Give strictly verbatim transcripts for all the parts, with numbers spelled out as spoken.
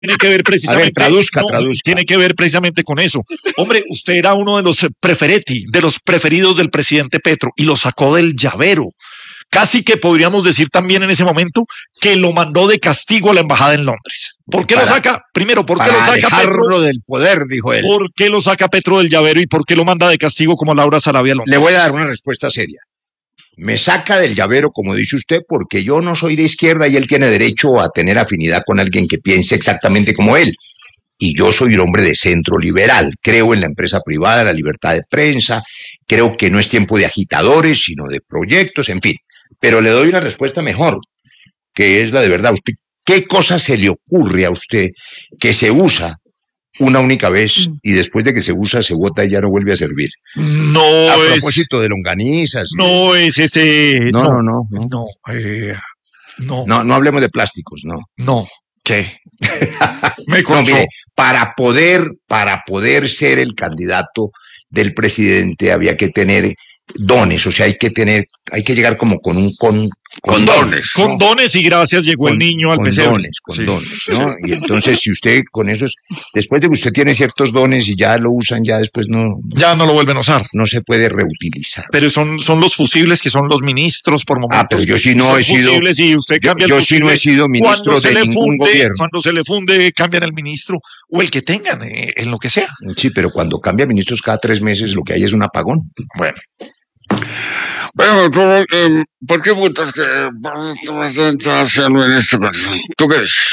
tiene que ver precisamente. A ver, traduzca, no, traduzca. Tiene que ver precisamente con eso. Hombre, usted era uno de los prefereti, de los preferidos del presidente Petro y lo sacó del llavero. Casi que podríamos decir también en ese momento que lo mandó de castigo a la embajada en Londres. ¿Por qué para, lo saca? Primero, ¿por qué lo saca Petro del poder, dijo él? ¿Por qué lo saca Petro del llavero y por qué lo manda de castigo como Laura Sarabia a Londres? Le voy a dar una respuesta seria. Me saca del llavero, como dice usted, porque yo no soy de izquierda y él tiene derecho a tener afinidad con alguien que piense exactamente como él. Y yo soy un hombre de centro liberal. Creo en la empresa privada, la libertad de prensa. Creo que no es tiempo de agitadores, sino de proyectos, en fin. Pero le doy una respuesta mejor, que es la de verdad. Usted, ¿qué cosa se le ocurre a usted que se usa una única vez y después de que se usa se bota y ya no vuelve a servir? No a es... propósito de longanizas. No es ese... No, no, no. No, no, eh, no. no, no hablemos de plásticos, no. No, ¿qué? Me no, mire, para poder, para poder ser el candidato del presidente había que tener dones, o sea, hay que tener, hay que llegar como con un con, con, con dones, ¿no? Con dones y gracias llegó con, el niño al con pesebre. Dones, con sí. dones, ¿no? Y entonces si usted con esos, después de que usted tiene ciertos dones y ya lo usan, ya después no, ya no lo vuelven a usar, no se puede reutilizar. Pero son son los fusibles que son los ministros por momentos. Ah, pero yo sí no he sido, y usted yo, cambia yo el sí no he sido ministro de ningún funde, gobierno. Cuando se le funde cambian el ministro o el que tengan, eh, en lo que sea. Sí, pero cuando cambia ministros cada tres meses lo que hay es un apagón. Bueno. Bueno, tú, eh, ¿por qué votas que sea ministro? ¿Tú qué eres?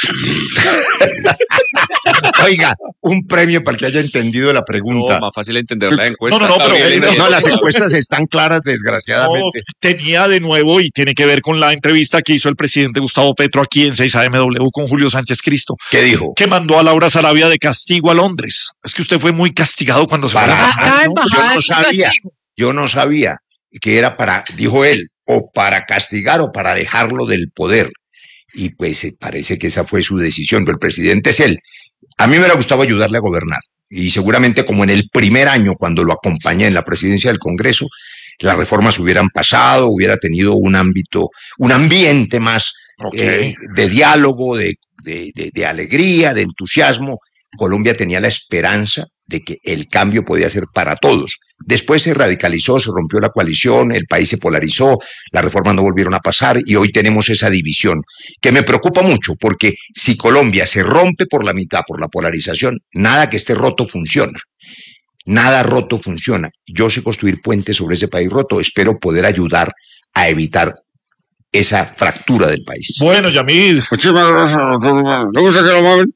Oiga, un premio para que haya entendido la pregunta. No, más fácil entender la encuesta. No, no, no, pero, pero no, las encuestas están claras, desgraciadamente. No, tenía de nuevo y tiene que ver con la entrevista que hizo el presidente Gustavo Petro aquí en seis A M W con Julio Sánchez Cristo. ¿Qué dijo? Que mandó a Laura Sarabia de castigo a Londres. Es que usted fue muy castigado cuando se para, fue a la ¿no? Yo no sabía, yo no sabía que era para, dijo él, o para castigar o para dejarlo del poder. Y pues parece que esa fue su decisión, pero el presidente es él. A mí me hubiera gustado ayudarle a gobernar. Y seguramente como en el primer año, cuando lo acompañé en la presidencia del Congreso, las reformas hubieran pasado, hubiera tenido un ámbito, un ambiente más okay. eh, de diálogo, de, de, de, de alegría, de entusiasmo. Colombia tenía la esperanza de que el cambio podía ser para todos. Después se radicalizó, se rompió la coalición, el país se polarizó, las reformas no volvieron a pasar y hoy tenemos esa división que me preocupa mucho porque si Colombia se rompe por la mitad por la polarización, nada que esté roto funciona. Nada roto funciona. Yo sé construir puentes sobre ese país roto. Espero poder ayudar a evitar esa fractura del país. Bueno, Yamil. Muchísimas gracias. ¿Le gusta que lo mueven?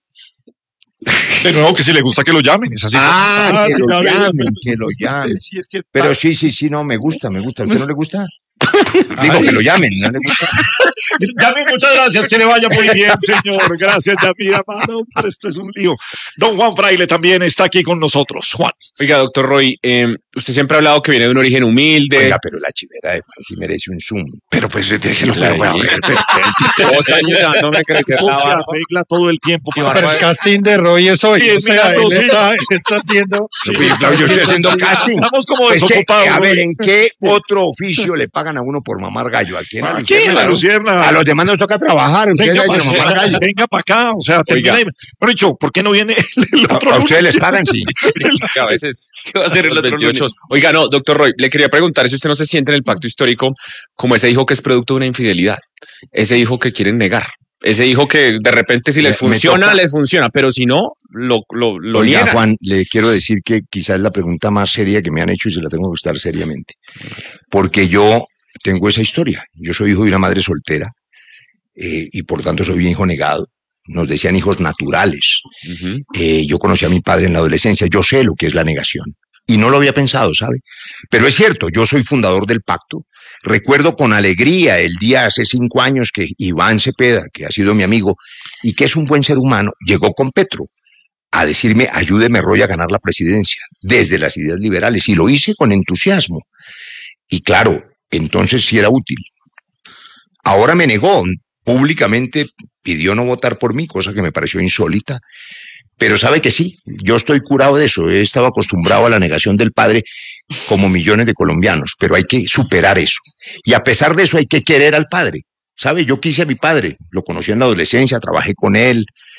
De nuevo, que si le gusta que lo llamen, es así. Ah, ah que, sí, lo llamen, que lo llamen, sí, es que... Pero sí, sí, sí, no, me gusta, me gusta. ¿A usted no le gusta? Digo Ay. que lo llamen, ¿no le gusta? Yamil, muchas gracias, que le vaya muy bien, señor. Gracias, Yamil, amado. Esto es un lío. Don Juan Fraile también está aquí con nosotros. Juan. Oiga, doctor Roy, eh, usted siempre ha hablado que viene de un origen humilde. Oiga, pero la chivera de Juan sí merece un zoom. Pero pues déjelo, pero bueno, a ver, dos años dándome a crecer la se barba. arregla todo el tiempo. Pero el casting de Roy es hoy. Sí, o sea, mirando, él sí. está, está haciendo... Sí, pues, claro, yo estoy haciendo casting. Estamos como Pues que, desocupados. a ver, ¿no? ¿en qué otro oficio le pagan a uno por mamar gallo? ¿A quién? ¿A quién? A Lucierna. A los demás nos toca trabajar. Ustedes Venga vayan a mamar gallo. Venga para acá, o sea, termina ahí. Bueno, dicho, ¿por qué no viene el otro? A, a ustedes les pagan, sí. Que a veces ¿qué va a hacer el otro veintiocho? Oiga, no, doctor Roy, le quería preguntar si usted no se siente en el pacto histórico como ese hijo que es producto de una infidelidad, ese hijo que quieren negar, ese hijo que de repente si les Me funciona, toca. les funciona, pero si no, lo, lo, lo Oiga, niegan. Juan, le quiero decir que quizás es la pregunta más seria que me han hecho y se la tengo que gustar seriamente. Porque yo tengo esa historia. Yo soy hijo de una madre soltera eh, y por tanto soy hijo negado. Nos decían hijos naturales. Uh-huh. Eh, yo conocí a mi padre en la adolescencia. Yo sé lo que es la negación. Y no lo había pensado, ¿sabe? Pero es cierto, yo soy fundador del pacto. Recuerdo con alegría el día hace cinco años que Iván Cepeda, que ha sido mi amigo y que es un buen ser humano, llegó con Petro a decirme, ayúdeme Roy a ganar la presidencia desde las ideas liberales. Y lo hice con entusiasmo. Y claro, entonces sí era útil. Ahora me negó, públicamente pidió no votar por mí, cosa que me pareció insólita. Pero sabe que sí, yo estoy curado de eso, he estado acostumbrado a la negación del padre como millones de colombianos, pero hay que superar eso. Y a pesar de eso hay que querer al padre. ¿Sabe? Yo quise a mi padre, lo conocí en la adolescencia, trabajé con él,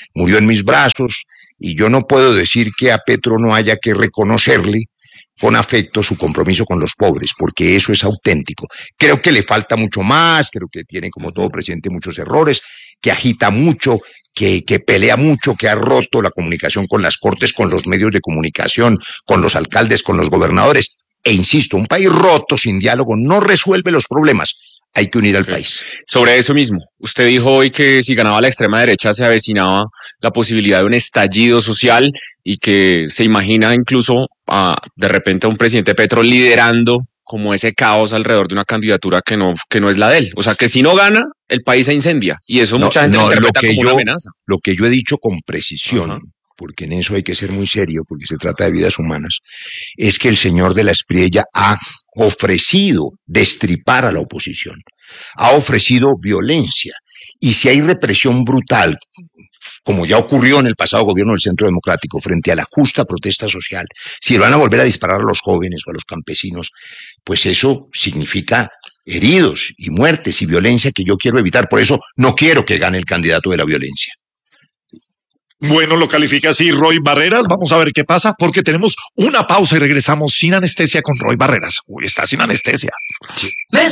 murió en mis brazos, y yo no puedo decir que a Petro no haya que reconocerle con afecto su compromiso con los pobres, porque eso es auténtico. Creo que le falta mucho más, creo que tiene, como todo presidente, muchos errores, que agita mucho, que, que pelea mucho, que ha roto la comunicación con las cortes, con los medios de comunicación, con los alcaldes, con los gobernadores. E insisto, un país roto, sin diálogo, no resuelve los problemas. Hay que unir al Okay. país. Sobre eso mismo, usted dijo hoy que si ganaba la extrema derecha se avecinaba la posibilidad de un estallido social y que se imagina incluso a, de repente a un presidente Petro liderando como ese caos alrededor de una candidatura que no, que no es la de él. O sea, que si no gana, el país se incendia. Y eso No, mucha gente no, lo interpreta lo que como yo, una amenaza. Lo que yo he dicho con precisión, Ajá. porque en eso hay que ser muy serio, porque se trata de vidas humanas, es que el señor de la Espriella ha ofrecido destripar a la oposición, ha ofrecido violencia, y si hay represión brutal, como ya ocurrió en el pasado gobierno del Centro Democrático, frente a la justa protesta social, si van a volver a disparar a los jóvenes o a los campesinos, pues eso significa heridos y muertes y violencia que yo quiero evitar. Por eso no quiero que gane el candidato de la violencia. Bueno, lo califica así Roy Barreras. Vamos a ver qué pasa, porque tenemos una pausa y regresamos sin anestesia con Roy Barreras. Uy, está sin anestesia. Sí.